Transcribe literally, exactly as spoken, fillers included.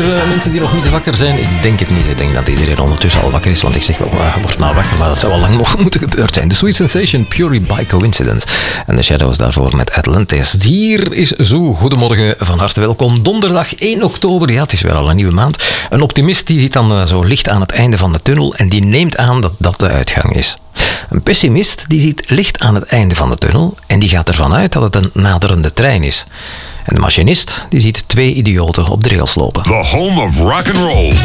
uh, mensen die nog niet wakker zijn? Ik denk het niet. Ik denk dat iedereen ondertussen al wakker is, want ik zeg wel, uh, word nou wakker, maar dat zou al lang mogen moeten gebeurd zijn. The Sweet Sensation, Purely by Coincidence. En de Shadows daarvoor met Atlantis. Hier is Zo. Goedemorgen, van harte welkom. Donderdag één oktober, ja, het is weer al een nieuwe maand. Een optimist die ziet dan uh, zo licht aan het einde van de tunnel en die neemt aan dat dat de uitgang is. Een pessimist die ziet licht aan het einde van de tunnel en die gaat ervan uit dat het een naderende trein is. En de machinist die ziet twee idioten op de rails lopen. The home of rock and roll.